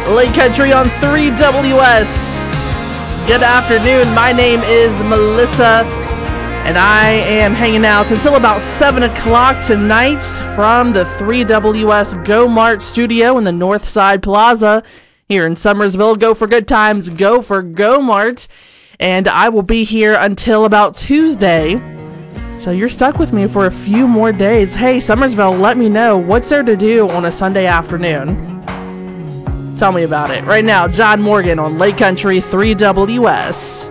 Lake Country on 3WS. Good afternoon. My name is Melissa, and I am hanging out until about 7 o'clock tonight from the 3WS Go Mart studio in the Northside Plaza here in Summersville. Go for good times, go for Go Mart. And I will be here until about Tuesday. So you're stuck with me for a few more days. Hey, Summersville, let me know what's there to do on a Sunday afternoon. Tell me about it. Right now, John Morgan on Lake Country 3WS.